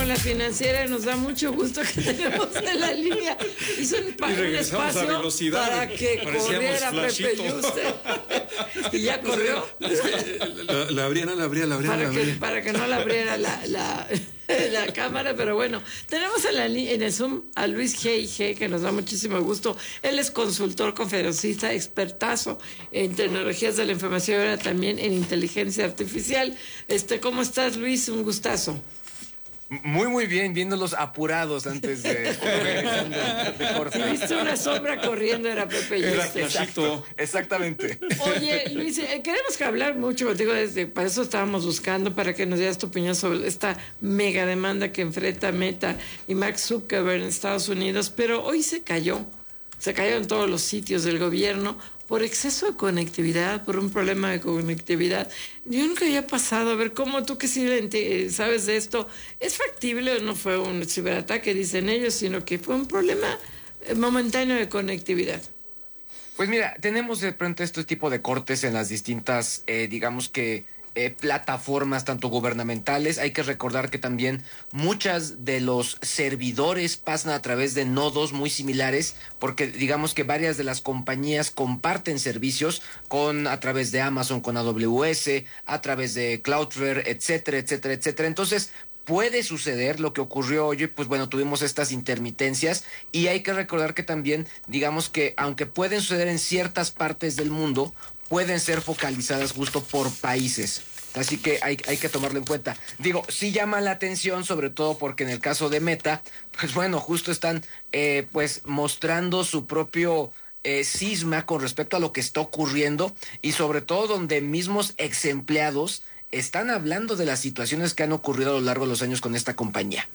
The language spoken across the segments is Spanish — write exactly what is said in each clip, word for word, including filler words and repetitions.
con la financiera y nos da mucho gusto que tenemos en la línea. Hizo un, pa- un espacio para que corriera Pepe Yuste. Y ya corrió. La, la abría, no la abría, la abría, Para, la que, abría. para que no la abriera la, la, la cámara, pero bueno, tenemos en, la, en el Zoom a Luis G I G, que nos da muchísimo gusto. Él es consultor, conferencista, expertazo en tecnologías de la información y ahora también en inteligencia artificial. Este, ¿cómo estás, Luis? Un gustazo. Muy, muy bien, viéndolos apurados antes de, de, de corte. Viste una sombra corriendo, era Pepe Yuste. Exacto, exactamente. Oye, Luis, eh, queremos que hablar mucho contigo, desde, para eso estábamos buscando, para que nos dieras tu opinión sobre esta mega demanda que enfrenta Meta y Mark Zuckerberg en Estados Unidos, pero hoy se cayó, se cayó en todos los sitios del gobierno por exceso de conectividad, por un problema de conectividad. Yo nunca había pasado, a ver, ¿cómo tú que sí sabes de esto? ¿Es factible o no fue un ciberataque, dicen ellos, sino que fue un problema momentáneo de conectividad? Pues mira, tenemos de pronto este tipo de cortes en las distintas, eh, digamos que, Eh, plataformas tanto gubernamentales. Hay que recordar que también muchas de los servidores pasan a través de nodos muy similares, porque digamos que varias de las compañías comparten servicios con a través de Amazon, con A W S, a través de Cloudflare, etcétera, etcétera, etcétera. Entonces, puede suceder lo que ocurrió hoy, pues bueno, tuvimos estas intermitencias y hay que recordar que también, digamos que aunque pueden suceder en ciertas partes del mundo, pueden ser focalizadas justo por países. Así que hay, hay que tomarlo en cuenta. Digo, sí llama la atención, sobre todo porque en el caso de Meta, pues bueno, justo están eh, pues mostrando su propio eh, cisma con respecto a lo que está ocurriendo y sobre todo donde mismos ex empleados están hablando de las situaciones que han ocurrido a lo largo de los años con esta compañía.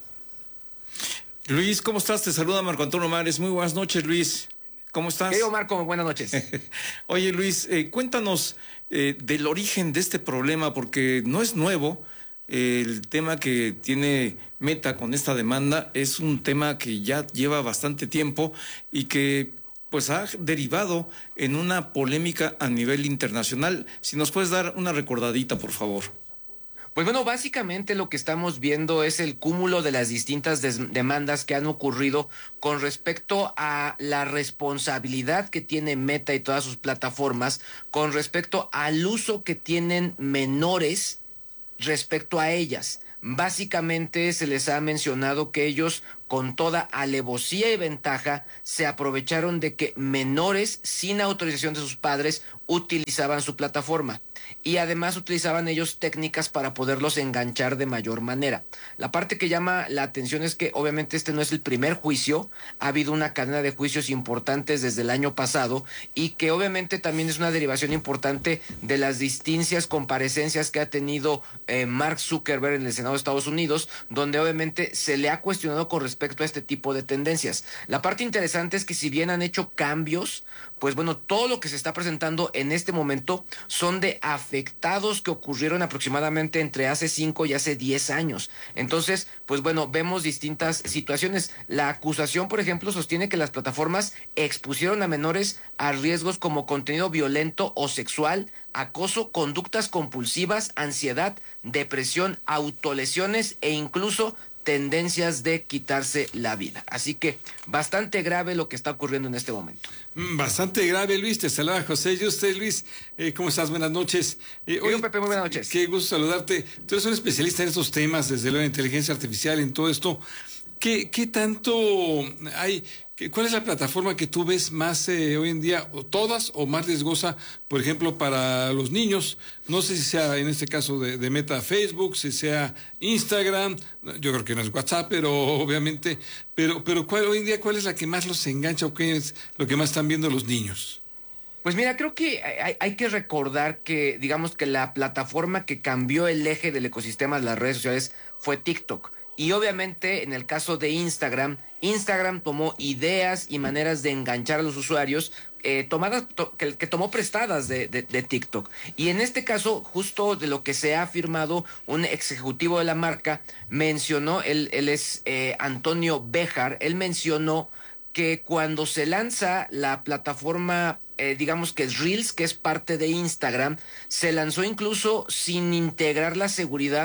Luis, ¿cómo estás? Te saluda Marco Antonio Mares. Muy buenas noches, Luis. ¿Cómo estás? Querido Marco, buenas noches. Oye, Luis, eh, cuéntanos eh, del origen de este problema, porque no es nuevo. Eh, el tema que tiene Meta con esta demanda es un tema que ya lleva bastante tiempo y que pues ha derivado en una polémica a nivel internacional. Si nos puedes dar una recordadita, por favor. Pues bueno, básicamente lo que estamos viendo es el cúmulo de las distintas des- demandas que han ocurrido con respecto a la responsabilidad que tiene Meta y todas sus plataformas, con respecto al uso que tienen menores respecto a ellas. Básicamente se les ha mencionado que ellos, con toda alevosía y ventaja, se aprovecharon de que menores sin autorización de sus padres utilizaban su plataforma. Y además utilizaban ellos técnicas para poderlos enganchar de mayor manera. La parte que llama la atención es que obviamente este no es el primer juicio, ha habido una cadena de juicios importantes desde el año pasado y que obviamente también es una derivación importante de las distintas comparecencias que ha tenido eh, Mark Zuckerberg en el Senado de Estados Unidos, donde obviamente se le ha cuestionado con respecto a este tipo de tendencias. La parte interesante es que si bien han hecho cambios, pues bueno, todo lo que se está presentando en este momento son de afectados que ocurrieron aproximadamente entre hace cinco y hace diez años. Entonces, pues bueno, vemos distintas situaciones. La acusación, por ejemplo, sostiene que las plataformas expusieron a menores a riesgos como contenido violento o sexual, acoso, conductas compulsivas, ansiedad, depresión, autolesiones e incluso tendencias de quitarse la vida. Así que bastante grave lo que está ocurriendo en este momento. Bastante grave, Luis. Te saluda José. Y usted, Luis, eh, ¿cómo estás? Buenas noches. Eh, oye, Pepe, muy buenas noches. Qué gusto saludarte. Tú eres un especialista en estos temas, desde la inteligencia artificial, en todo esto. ¿Qué, qué tanto hay? ¿Cuál es la plataforma que tú ves más eh, hoy en día, o todas, o más riesgosa, por ejemplo, para los niños? No sé si sea en este caso de, de Meta Facebook, si sea Instagram, yo creo que no es WhatsApp, pero obviamente, pero, pero ¿cuál, hoy en día cuál es la que más los engancha o qué es lo que más están viendo los niños? Pues mira, creo que hay, hay que recordar que, digamos que la plataforma que cambió el eje del ecosistema de las redes sociales fue TikTok. Y obviamente en el caso de Instagram, Instagram tomó ideas y maneras de enganchar a los usuarios eh, tomadas, to, que, que tomó prestadas de, de, de TikTok. Y en este caso, justo de lo que se ha afirmado, un ex ejecutivo de la marca mencionó, él, él es eh, Antonio Béjar, él mencionó que cuando se lanza la plataforma, eh, digamos que es Reels, que es parte de Instagram, se lanzó incluso sin integrar la seguridad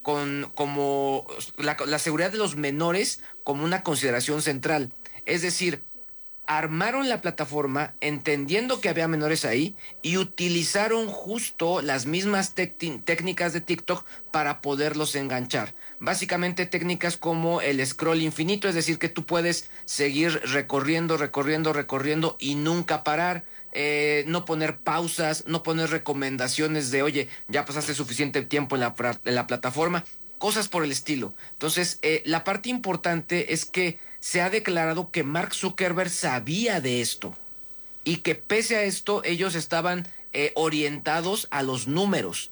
con como la, la seguridad de los menores como una consideración central. Es decir, armaron la plataforma entendiendo que había menores ahí y utilizaron justo las mismas técnicas de TikTok para poderlos enganchar. Básicamente técnicas como el scroll infinito, es decir, que tú puedes seguir recorriendo, recorriendo, recorriendo y nunca parar. Eh, no poner pausas, no poner recomendaciones de, oye, ya pasaste suficiente tiempo en la, en la plataforma, cosas por el estilo. Entonces, eh, la parte importante es que se ha declarado que Mark Zuckerberg sabía de esto y que pese a esto ellos estaban eh, orientados a los números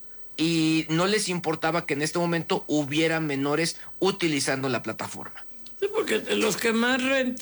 y no les importaba que en este momento hubiera menores utilizando la plataforma. Sí, porque los que más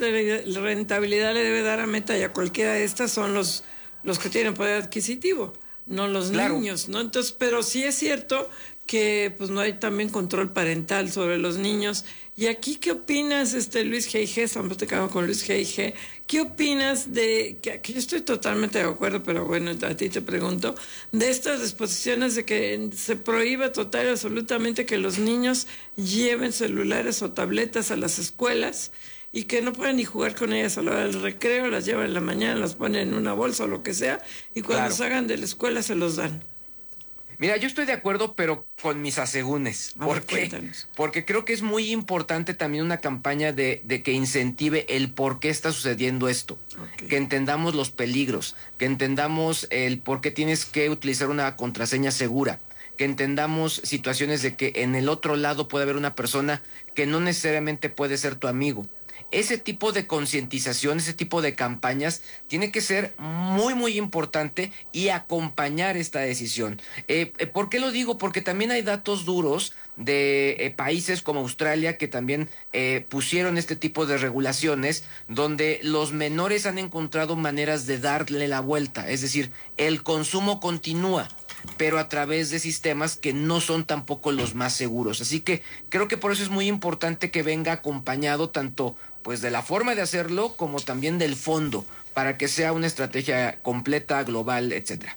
rentabilidad le debe dar a Meta y a cualquiera de estas son los, los que tienen poder adquisitivo, no los claro. niños, ¿no? Entonces, pero sí es cierto que pues no hay también control parental sobre los niños. Y aquí, ¿qué opinas, este Luis G I G? Estamos platicando con Luis G I G. ¿Qué opinas de, que, que yo estoy totalmente de acuerdo, pero bueno, a ti te pregunto, de estas disposiciones de que se prohíba total y absolutamente que los niños lleven celulares o tabletas a las escuelas y que no puedan ni jugar con ellas a la hora del recreo, las llevan en la mañana, las ponen en una bolsa o lo que sea, y cuando claro. salgan de la escuela se los dan? Mira, yo estoy de acuerdo, pero con mis asegúnes. ¿Por qué? Porque creo que es muy importante también una campaña de, de que incentive el por qué está sucediendo esto. Okay. Que entendamos los peligros, que entendamos el por qué tienes que utilizar una contraseña segura, que entendamos situaciones de que en el otro lado puede haber una persona que no necesariamente puede ser tu amigo. Ese tipo de concientización, ese tipo de campañas tiene que ser muy, muy importante y acompañar esta decisión. Eh, ¿Por qué lo digo? Porque también hay datos duros de eh, países como Australia que también eh, pusieron este tipo de regulaciones donde los menores han encontrado maneras de darle la vuelta. Es decir, el consumo continúa, pero a través de sistemas que no son tampoco los más seguros. Así que creo que por eso es muy importante que venga acompañado tanto pues de la forma de hacerlo como también del fondo, para que sea una estrategia completa, global, etcétera.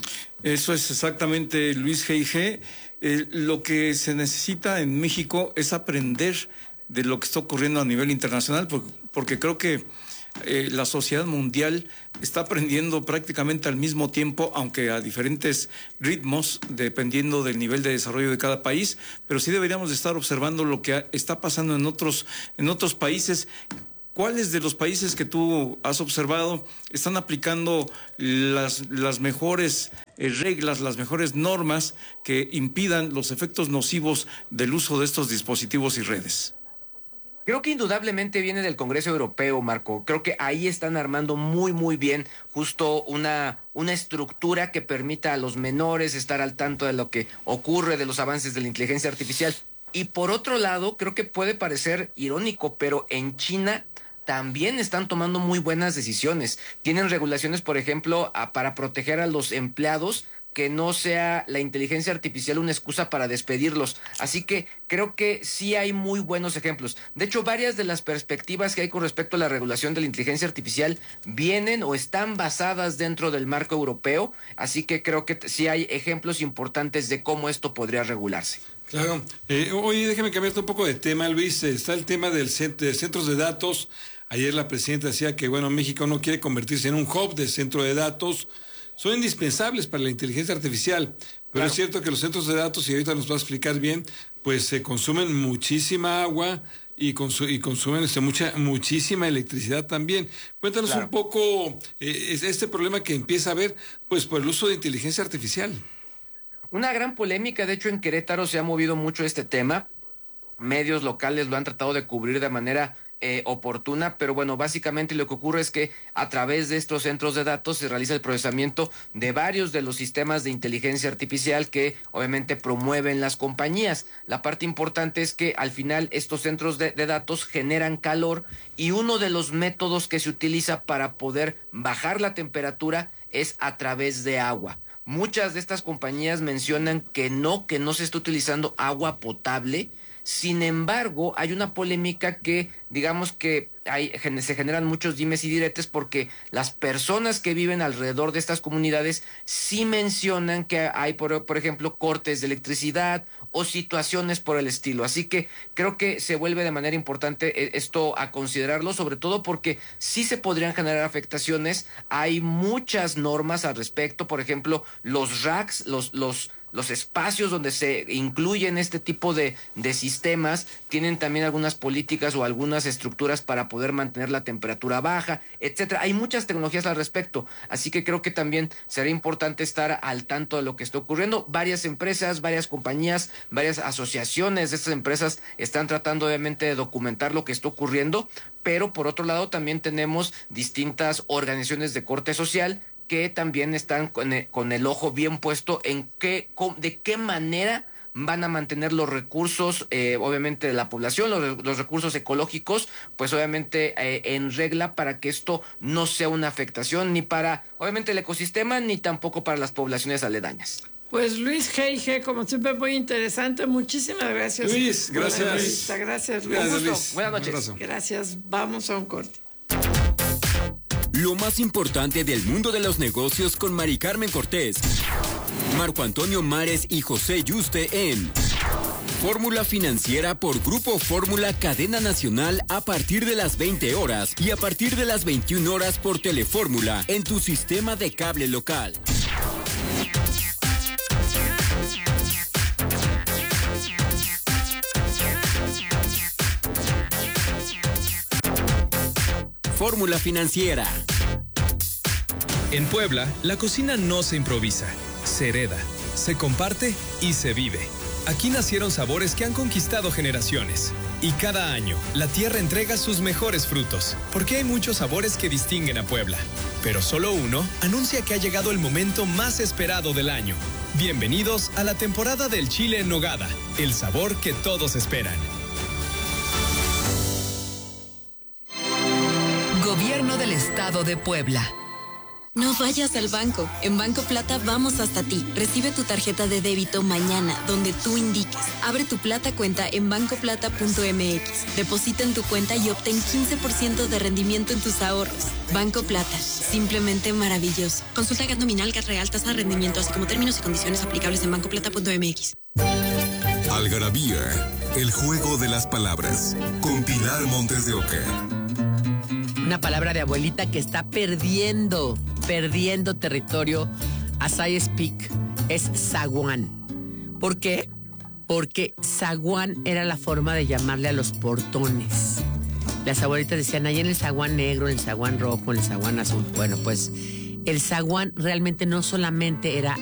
Eso es exactamente, Luis G I G. Eh, lo que se necesita en México es aprender de lo que está ocurriendo a nivel internacional, porque, porque creo que Eh, la sociedad mundial está aprendiendo prácticamente al mismo tiempo, aunque a diferentes ritmos, dependiendo del nivel de desarrollo de cada país, pero sí deberíamos de estar observando lo que está pasando en otros, en otros países. ¿Cuáles de los países que tú has observado están aplicando las, las mejores eh, reglas, las mejores normas que impidan los efectos nocivos del uso de estos dispositivos y redes? Creo que indudablemente viene del Congreso Europeo, Marco. Creo que ahí están armando muy, muy bien justo una, una estructura que permita a los menores estar al tanto de lo que ocurre, de los avances de la inteligencia artificial. Y por otro lado, creo que puede parecer irónico, pero en China también están tomando muy buenas decisiones. Tienen regulaciones, por ejemplo, a, para proteger a los empleados, que no sea la inteligencia artificial una excusa para despedirlos. Así que creo que sí hay muy buenos ejemplos. De hecho, varias de las perspectivas que hay con respecto a la regulación de la inteligencia artificial vienen o están basadas dentro del marco europeo. Así que creo que sí hay ejemplos importantes de cómo esto podría regularse. Claro. Eh, oye, déjame cambiarte un poco de tema, Luis. Está el tema del cent- de centros de datos. Ayer la presidenta decía que, bueno, México no quiere convertirse en un hub de centro de datos. Son indispensables para la inteligencia artificial, pero claro, es cierto que los centros de datos, y ahorita nos va a explicar bien, pues se consumen muchísima agua y, consu- y consumen este, mucha muchísima electricidad también. Cuéntanos claro. un poco eh, este problema que empieza a haber pues por el uso de inteligencia artificial. Una gran polémica, de hecho en Querétaro se ha movido mucho este tema, medios locales lo han tratado de cubrir de manera Eh, oportuna, pero bueno, básicamente lo que ocurre es que a través de estos centros de datos se realiza el procesamiento de varios de los sistemas de inteligencia artificial que obviamente promueven las compañías. La parte importante es que al final estos centros de, de datos generan calor y uno de los métodos que se utiliza para poder bajar la temperatura es a través de agua. Muchas de estas compañías mencionan que no, que no se está utilizando agua potable. Sin embargo, hay una polémica que, digamos que hay, se generan muchos dimes y diretes porque las personas que viven alrededor de estas comunidades sí mencionan que hay, por, por ejemplo, cortes de electricidad o situaciones por el estilo. Así que creo que se vuelve de manera importante esto a considerarlo, sobre todo porque sí se podrían generar afectaciones. Hay muchas normas al respecto, por ejemplo, los racks, los, los Los espacios donde se incluyen este tipo de, de sistemas tienen también algunas políticas o algunas estructuras para poder mantener la temperatura baja, etcétera. Hay muchas tecnologías al respecto, así que creo que también será importante estar al tanto de lo que está ocurriendo. Varias empresas, varias compañías, varias asociaciones de estas empresas están tratando obviamente de documentar lo que está ocurriendo, pero por otro lado también tenemos distintas organizaciones de corte social que también están con el, con el ojo bien puesto en qué, con, de qué manera van a mantener los recursos, eh, obviamente, de la población, los, los recursos ecológicos, pues obviamente eh, en regla para que esto no sea una afectación ni para, obviamente, el ecosistema, ni tampoco para las poblaciones aledañas. Pues Luis G G, como siempre, muy interesante. Muchísimas gracias. Luis, gracias. Luis. Gracias, Luis. Gracias, Luis. Buenas noches. Gracias. Vamos a un corte. Lo más importante del mundo de los negocios con Mari Carmen Cortés, Marco Antonio Mares y José Yuste en Fórmula Financiera por Grupo Fórmula Cadena Nacional a partir de las veinte horas y a partir de las veintiuna horas por Telefórmula en tu sistema de cable local. Fórmula Financiera. En Puebla, la cocina no se improvisa, se hereda, se comparte y se vive. Aquí nacieron sabores que han conquistado generaciones. Y cada año, la tierra entrega sus mejores frutos, porque hay muchos sabores que distinguen a Puebla. Pero solo uno anuncia que ha llegado el momento más esperado del año. Bienvenidos a la temporada del chile en nogada, el sabor que todos esperan. Gobierno del Estado de Puebla. No vayas al banco. En Banco Plata vamos hasta ti. Recibe tu tarjeta de débito mañana, donde tú indiques. Abre tu Plata cuenta en banco plata punto m x. Deposita en tu cuenta y obtén quince por ciento de rendimiento en tus ahorros. Banco Plata. Simplemente maravilloso. Consulta Gat nominal, Gat real, tasa de rendimiento, así como términos y condiciones aplicables en banco plata punto m x. Algarabía, el juego de las palabras. Con Pilar Montes de Oca. Una palabra de abuelita que está perdiendo, perdiendo territorio. As I speak, es zaguán. ¿Por qué? Porque zaguán era la forma de llamarle a los portones. Las abuelitas decían, ahí en el zaguán negro, en el zaguán rojo, en el zaguán azul. Bueno, pues el zaguán realmente no solamente era